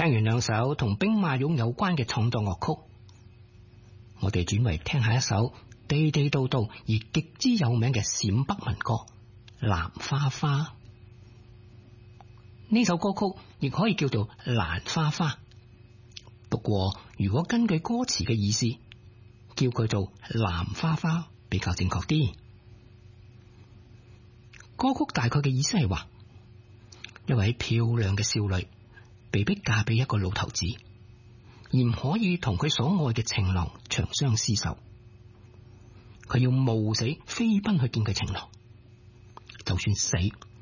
聽完兩首同兵馬俑有關嘅創作樂曲，我哋轉為聽下一首地地道道而極之有名嘅陝北民歌《蘭花花》。呢首歌曲亦可以叫做蘭花花，不過如果根據歌詞嘅意思，叫佢做藍花花比較正確啲。歌曲大概嘅意思係話，一位漂亮嘅少女被逼嫁俾一個老頭子，而唔可以同佢所愛嘅情郎長相廝守，佢要冒死飛奔去見佢情郎，就算死